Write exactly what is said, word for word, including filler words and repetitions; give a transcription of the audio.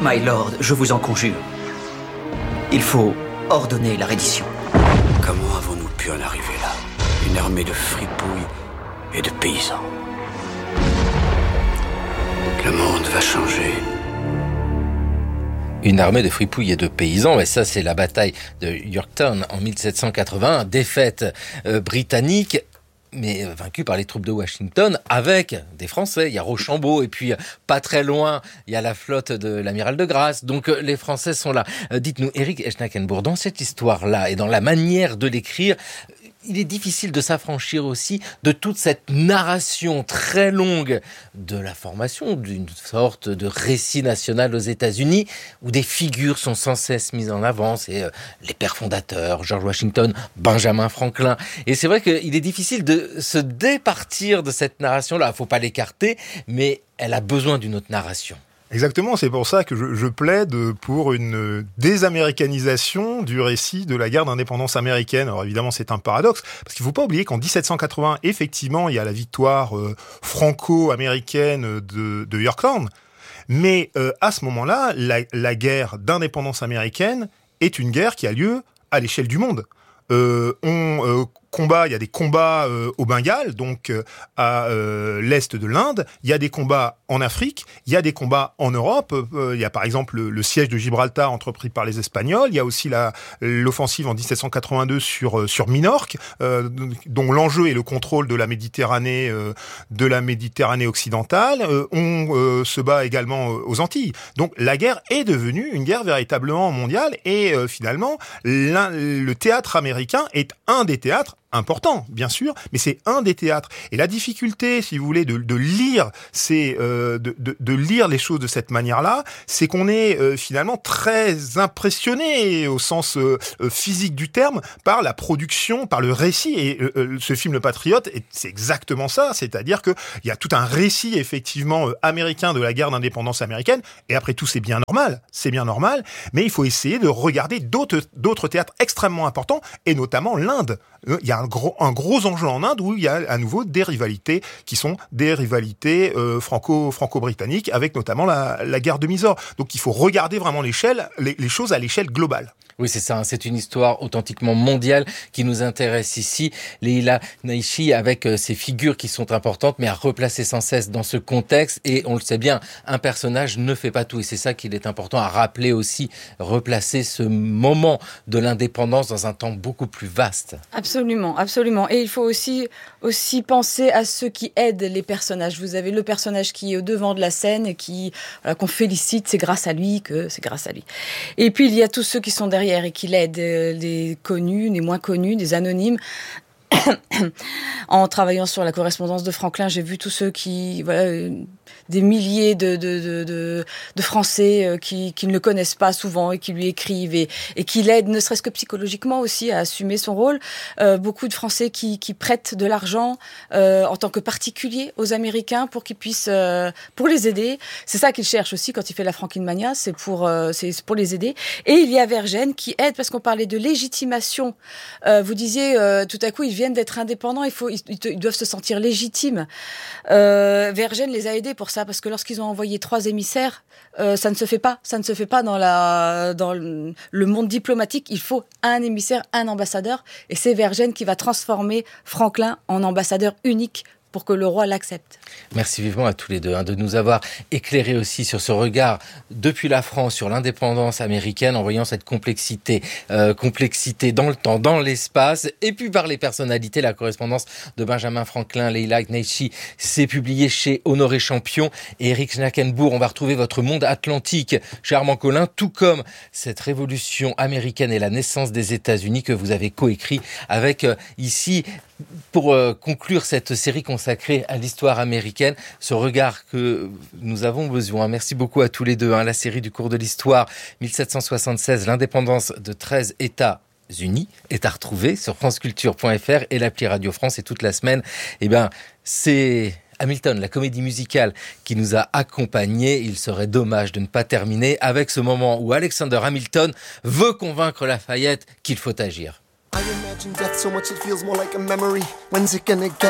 My lord, je vous en conjure. Il faut ordonner la reddition. Comment avons-nous pu en arriver là? Une armée de fripouilles et de paysans. Le monde va changer. Une armée de fripouilles et de paysans, et ça c'est la bataille de Yorktown en mille sept cent quatre-vingt-un, défaite euh, britannique, mais vaincue par les troupes de Washington, avec des Français. Il y a Rochambeau, et puis pas très loin, il y a la flotte de l'amiral de Grasse. Donc les Français sont là. Euh, dites-nous, Éric Eschnackenbourg, dans cette histoire-là et dans la manière de l'écrire, il est difficile de s'affranchir aussi de toute cette narration très longue de la formation d'une sorte de récit national aux États-Unis où des figures sont sans cesse mises en avant. C'est euh, les pères fondateurs, George Washington, Benjamin Franklin. Et c'est vrai qu'il est difficile de se départir de cette narration-là. Il ne faut pas l'écarter, mais elle a besoin d'une autre narration. Exactement, c'est pour ça que je, je plaide pour une désaméricanisation du récit de la guerre d'indépendance américaine. Alors évidemment, c'est un paradoxe, parce qu'il ne faut pas oublier qu'en dix-sept cent quatre-vingts, effectivement, il y a la victoire euh, franco-américaine de, de Yorktown, mais euh, à ce moment-là, la, la guerre d'indépendance américaine est une guerre qui a lieu à l'échelle du monde. Euh, on euh, combat, il y a des combats euh, au Bengale, donc euh, à euh, l'est de l'Inde. Il y a des combats en Afrique. Il y a des combats en Europe. Euh, il y a par exemple le, le siège de Gibraltar entrepris par les Espagnols. Il y a aussi la, l'offensive en dix-sept cent quatre-vingt-deux sur euh, sur Minorque, euh, dont l'enjeu est le contrôle de la Méditerranée, euh, de la Méditerranée occidentale. Euh, on euh, se bat également aux Antilles. Donc la guerre est devenue une guerre véritablement mondiale et euh, finalement le théâtre américain est un des théâtres important, bien sûr, mais c'est un des théâtres. Et la difficulté, si vous voulez, de, de lire, c'est euh, de, de, de lire les choses de cette manière-là, c'est qu'on est euh, finalement très impressionné au sens euh, physique du terme par la production, par le récit. Et euh, ce film Le Patriote, c'est exactement ça, c'est-à-dire que il y a tout un récit effectivement euh, américain de la guerre d'indépendance américaine. Et après tout, c'est bien normal, c'est bien normal, mais il faut essayer de regarder d'autres d'autres théâtres extrêmement importants, et notamment l'Inde. Il y a un gros, un gros enjeu en Inde où il y a à nouveau des rivalités qui sont des rivalités euh, franco, franco-britanniques, avec notamment la, la guerre de Mysore. Donc il faut regarder vraiment l'échelle, les, les choses à l'échelle globale. Oui, c'est ça. C'est une histoire authentiquement mondiale qui nous intéresse ici. Leila Naishi, avec ces figures qui sont importantes, mais à replacer sans cesse dans ce contexte. Et on le sait bien, un personnage ne fait pas tout. Et c'est ça qu'il est important à rappeler aussi, replacer ce moment de l'indépendance dans un temps beaucoup plus vaste. Absolument, absolument. Et il faut aussi, aussi penser à ceux qui aident les personnages. Vous avez le personnage qui est au devant de la scène et qui, voilà, qu'on félicite, c'est grâce à lui que c'est grâce à lui. Et puis il y a tous ceux qui sont derrière et qui l'aident, les connus, les moins connus, des anonymes. En travaillant sur la correspondance de Franklin, j'ai vu tous ceux qui, voilà, euh, des milliers de, de, de, de, de Français euh, qui, qui ne le connaissent pas souvent et qui lui écrivent et, et qui l'aident, ne serait-ce que psychologiquement aussi, à assumer son rôle. Euh, beaucoup de Français qui, qui prêtent de l'argent euh, en tant que particulier aux Américains pour qu'ils puissent, euh, pour les aider. C'est ça qu'il cherche aussi quand il fait la Frankenmania, c'est pour, euh, c'est pour les aider. Et il y a Vergennes qui aide parce qu'on parlait de légitimation. Euh, vous disiez euh, tout à coup, ils viennent d'être indépendants, il faut, ils, ils doivent se sentir légitimes. Euh, Vergennes les a aidés pour ça, parce que lorsqu'ils ont envoyé trois émissaires, euh, ça ne se fait pas. Ça ne se fait pas dans, la, dans le monde diplomatique. Il faut un émissaire, un ambassadeur. Et c'est Vergennes qui va transformer Franklin en ambassadeur unique pour que le roi l'accepte. Merci vivement à tous les deux hein, de nous avoir éclairé aussi sur ce regard depuis la France sur l'indépendance américaine en voyant cette complexité, euh, complexité dans le temps, dans l'espace, et puis par les personnalités. La correspondance de Benjamin Franklin, Leila Naishi, c'est publié chez Honoré Champion et Éric Eschnackenbourg. On va retrouver votre monde atlantique chez Armand Collin, tout comme cette révolution américaine et la naissance des États-Unis que vous avez coécrit avec euh, ici, pour euh, conclure cette série consacrée à l'histoire américaine, ce regard que nous avons besoin. Merci beaucoup à tous les deux. Hein. La série du cours de l'histoire, dix-sept cent soixante-seize, l'indépendance de treize États unis, est à retrouver sur franceculture point f r et l'appli Radio France. Et toute la semaine, eh ben, c'est Hamilton, la comédie musicale qui nous a accompagnés. Il serait dommage de ne pas terminer avec ce moment où Alexander Hamilton veut convaincre Lafayette qu'il faut agir. I imagine death so much it feels more like a memory. When's it gonna get